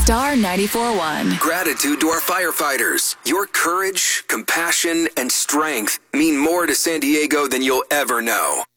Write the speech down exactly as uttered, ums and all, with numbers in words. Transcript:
Star ninety-four point one. Gratitude to our firefighters. Your courage, compassion, and strength mean more to San Diego than you'll ever know.